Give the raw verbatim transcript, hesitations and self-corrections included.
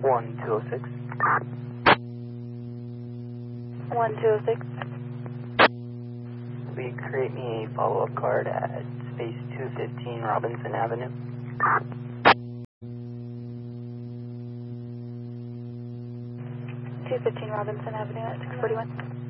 one two oh six. one two oh six. Will you create me a follow-up card at space two fifteen Robinson Avenue? two fifteen Robinson Avenue at six forty-one.